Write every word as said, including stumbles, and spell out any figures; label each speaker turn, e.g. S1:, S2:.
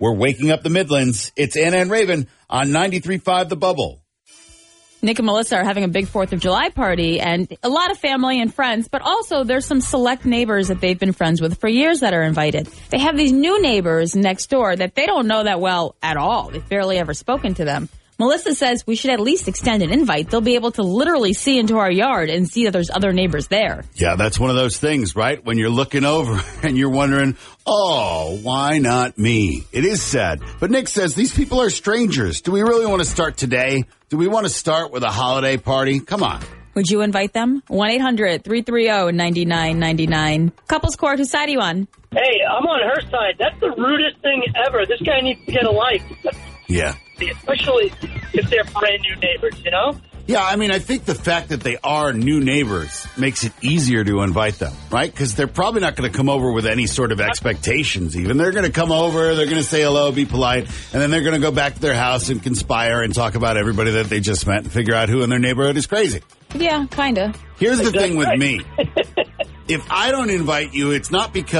S1: We're waking up the Midlands. It's Anna and Raven on ninety-three point five The Bubble.
S2: Nick and Melissa are having a big fourth of July party, and a lot of family and friends, but also there's some select neighbors that they've been friends with for years that are invited. They have these new neighbors next door that they don't know that well at all. They've barely ever spoken to them. Melissa says we should at least extend an invite. They'll be able to literally see into our yard and see that there's other neighbors there.
S1: Yeah, that's one of those things, right? When you're looking over and you're wondering, oh, why not me? It is sad. But Nick says these people are strangers. Do we really want to start today? Do we want to start with a holiday party? Come on.
S2: Would you invite them? one eight hundred three three zero nine nine nine nine. Couples Court, whose side are you on?
S3: Hey, I'm on her side. That's the rudest thing ever. This guy needs to get a life.
S1: Yeah.
S3: Especially if they're brand new neighbors, you know?
S1: Yeah, I mean, I think the fact that they are new neighbors makes it easier to invite them, right? Because they're probably not going to come over with any sort of expectations even. They're going to come over, they're going to say hello, be polite, and then they're going to go back to their house and conspire and talk about everybody that they just met and figure out who in their neighborhood is crazy.
S2: Yeah, kind of.
S1: Here's the thing with me. If I don't invite you, it's not because